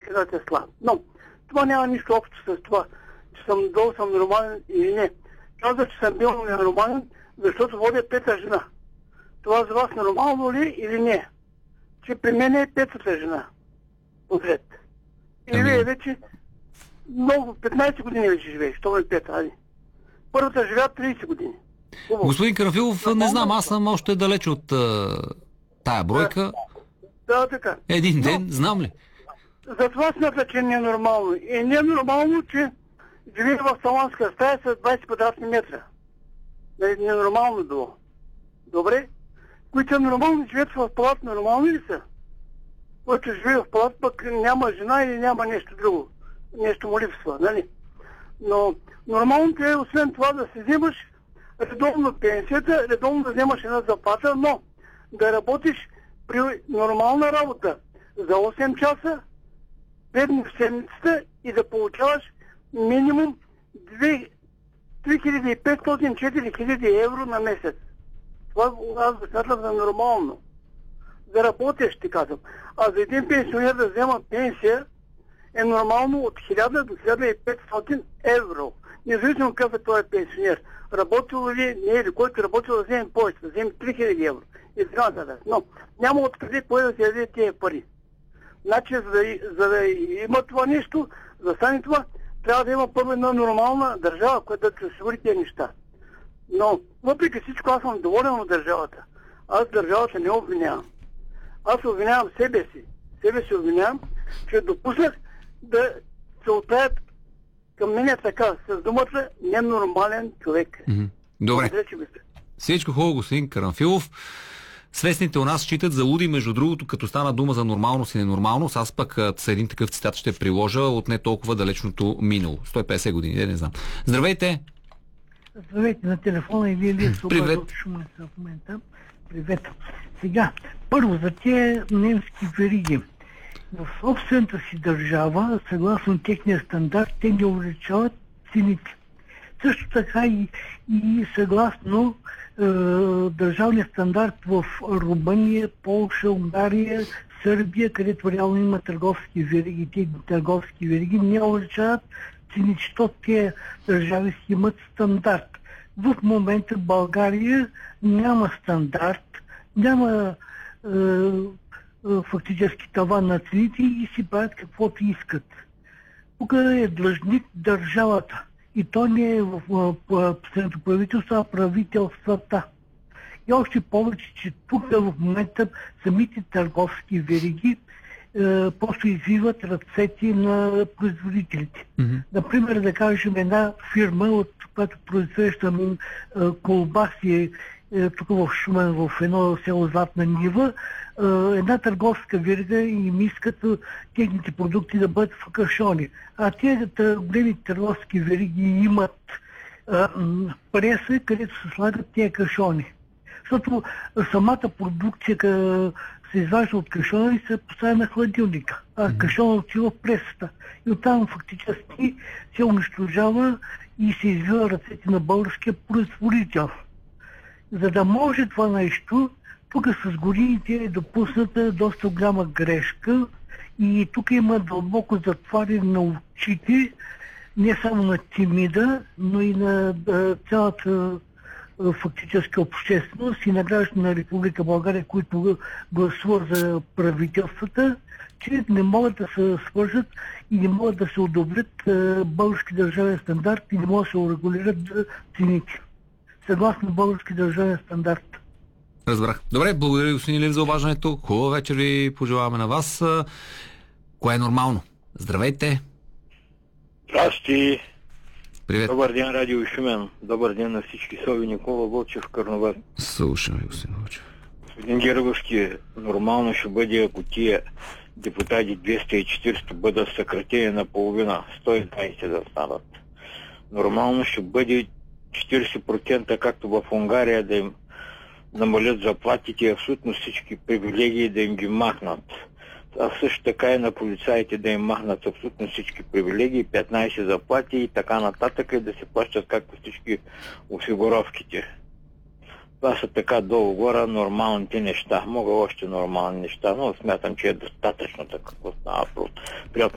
една Тесла. Но това няма нищо общо с това, че съм нормален или не. Казах, че съм бил ненормален, защото водя пета жена. Това за вас нормално ли или не? Че при мен е петата жена. Подред. Или вие вече много, 15 години вече живееш, това е пета, али. Първата живея 30 години. Господин Карамфилов, не знам, аз съм още далеч от тая бройка. Да, така. Един ден, знам ли? Затова смята, че не е нормално. И не е нормално, че живее в салонска стая с 20 квадратни метра. Не е нормално било. Добре? Които нормално живеят в палат, нормални ли са? Който живее в палат, пък няма жена или няма нещо друго. Нещо му липсва, нали? Но нормалното е, освен това, да си вземаш редовно пенсията, редовно да вземаш една заплата, но да работиш при нормална работа за 8 часа, 5 дни в седмицата и да получаваш минимум 3500-4000 евро на месец. Това аз го смятам за нормално. Да работиш, ти казвам. А за един пенсионер да взема пенсия е нормално от 1000 до 1500 евро. Независимо какъв е този пенсионер. Работил ли, не е ли, който работил да вземе повече, да вземе 3000 евро. И така нататък. Но няма откъде кой да се даде тези пари. Значи, за да има това нещо, за да стане това, трябва да има първо една нормална държава, която да се осигури тези неща. Но, въпреки всичко, аз съм доволен от държавата. Аз държавата не обвинявам. Аз обвинявам себе си. Себе си обвинявам, че допуснах да се отправят към мене така, с думата ненормален човек. Добре. Всичко хубаво, господин Карамфилов. Свестните у нас считат за луди, между другото, като стана дума за нормалност и ненормалност. Аз пък с един такъв цитат ще приложа от не толкова далечното минало. 150 години, не знам. Здравейте! Здравейте, на телефона Илия Привет. от Шуменца в момента. Привет. Сега, първо за тези немски вериги. В собствената си държава, съгласно техния стандарт, те не увеличават цените. Също така и съгласно държавния стандарт в Румъния, Полша, Унгария, Сърбия, където реално има търговски вериги, тези търговски вериги не увеличават цените, защото тези държави си имат стандарт. В момента България няма стандарт, няма фактически таван на цените и си правят каквото искат. Тук е длъжник държавата. И то не е в последното правителство, а правителствата. И още повече, че тук в момента самите търговски вериги просто извиват ръцете на производителите. Например, да кажем, една фирма, от която произвежда колбаси тук в Шумен, в едно село Златна Нива, една търговска верига им искат техните продукти да бъдат в кашони. А тези големи търговски вериги имат преса, където се слагат тези кашони. Защото самата продукция се изважда от кашона и се поставя на хладилника. А кашона отива в пресата. И оттам фактически се унищожава и се извива ръцете на българския производител. За да може това нещо, тук с годините е допусната доста голяма грешка и тук има дълбоко затваряне на очите, не само на Тимида, но и на цялата фактическа общественост и на граждани на Република България, които гласуват за правителствата, че не могат да се свържат и не могат да се одобрят български държавен стандарт и не могат да се урегулират цените. Съгласно български държавен стандарт. Разбрах. Добре, благодаря, господин Илиев, за обаждането. Хубава вечер ви пожелаваме на вас. Кое е нормално? Здравейте! Здрасти! Привет! Добър ден, Радио Шумен. Добър ден на всички. Сови Никола Вълчев, Карнават. Слушам ви, господин Вълчев. Господин Гербовски, нормално ще бъде, ако тия депутати 240 бъдат съкратени на половина, 120 да станат. Нормално ще бъде 40%, както в Унгария, да им намалят заплатите и абсолютно всички привилегии да им ги махнат. А също така и на полицаите да им махнат абсолютно всички привилегии, 15 заплати и така нататък, и да се плащат както всички осигуровките. Това са така долу-горе нормалните неща. Мога още нормални неща, но смятам, че е достатъчно така, какво става. Приятно